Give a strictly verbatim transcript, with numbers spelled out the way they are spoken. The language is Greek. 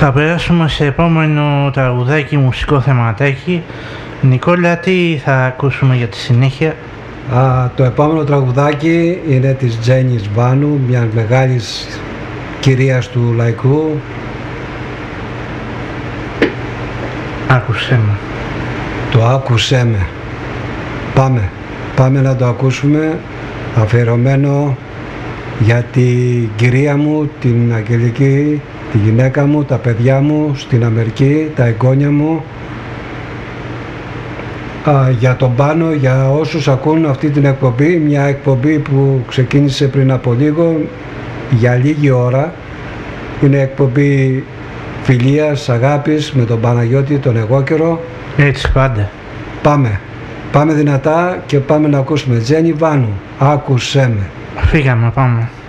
Θα περάσουμε σε επόμενο τραγουδάκι, μουσικό θεματάκι. Νικόλα, τι θα ακούσουμε για τη συνέχεια? Α, το επόμενο τραγουδάκι είναι της Τζένις Βάνου, μια μεγάλης κυρίας του λαϊκού. Άκουσέ με. Το άκουσέ με. Πάμε, πάμε να το ακούσουμε, αφιερωμένο για την κυρία μου, την Αγγελική, τη γυναίκα μου, τα παιδιά μου στην Αμερική, τα εγγόνια μου, α, για τον Πάνο, για όσους ακούν αυτή την εκπομπή, μια εκπομπή που ξεκίνησε πριν από λίγο, για λίγη ώρα. Είναι εκπομπή φιλίας, αγάπης με τον Παναγιώτη, τον εγώκερο. Έτσι πάντα. Πάμε, πάμε δυνατά και πάμε να ακούσουμε Τζένι Βάνου, άκουσέ με. Φύγαμε, πάμε.